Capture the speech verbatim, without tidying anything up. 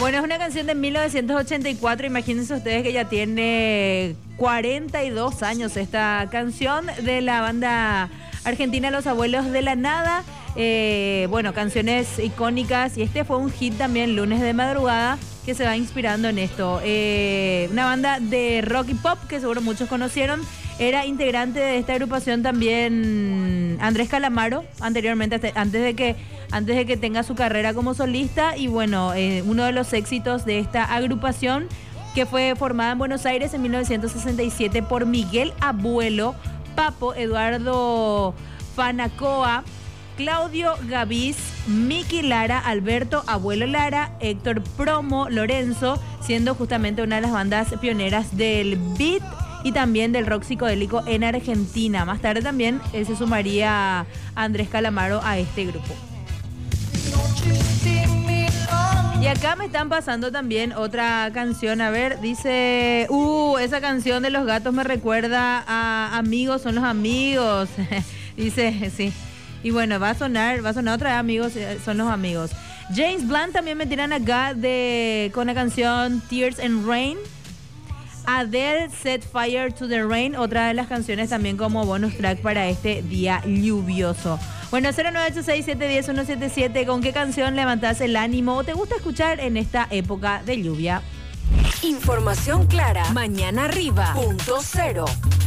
Bueno, es una canción de mil novecientos ochenta y cuatro. Imagínense ustedes que ya tiene cuarenta y dos años esta canción de la banda argentina Los Abuelos de la Nada. Eh, bueno, canciones icónicas, y este fue un hit también, Lunes de Madrugada, que se va inspirando en esto. Eh, una banda de rock y pop que seguro muchos conocieron. Era integrante de esta agrupación también Andrés Calamaro, anteriormente, antes de que, antes de que tenga su carrera como solista. Y bueno, eh, uno de los éxitos de esta agrupación, que fue formada en Buenos Aires en mil novecientos sesenta y siete por Miguel Abuelo, Papo, Eduardo Fanacoa, Claudio Gaviz, Miki Lara, Alberto Abuelo Lara, Héctor Promo Lorenzo, siendo justamente una de las bandas pioneras del beat y también del rock psicodélico en Argentina. Más tarde también eh, se sumaría Andrés Calamaro a este grupo. Y acá me están pasando también otra canción. A ver, dice... Uh, esa canción de Los Gatos me recuerda a Amigos son los amigos. Dice, sí. Y bueno, va a sonar, va a sonar otra vez, Amigos son los amigos. James Blunt también me tiran acá de, con la canción Tears and Rain. Adele, Set Fire to the Rain, otra de las canciones también como bonus track para este día lluvioso. Bueno, cero nueve ocho seis siete uno cero uno siete siete, ¿con qué canción levantás el ánimo o te gusta escuchar en esta época de lluvia? Información clara, mañana arriba, punto cero.